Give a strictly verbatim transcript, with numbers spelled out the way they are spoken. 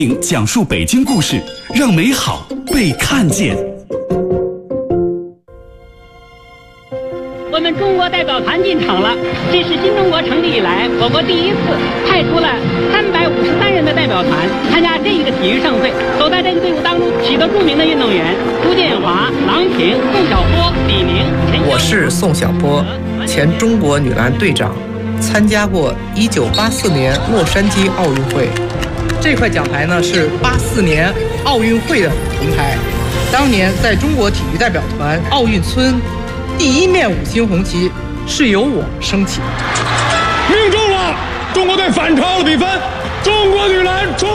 讲述北京故事，让美好被看见。 我们中国代表团进场了，这是新中国成立以来我国第一次派出了三百五十三人的代表团参加这一个体育盛会。走在这个队伍当中，许多著名的运动员：朱建华、郎平、宋晓波、李宁。 我是宋晓波，前中国女篮队长，参加过一九八四年洛杉矶奥运会。这块奖牌呢是八四年奥运会的铜牌，当年在中国体育代表团奥运村，第一面五星红旗是由我升起的。 命中了，中国队反超了比分，中国女篮冲。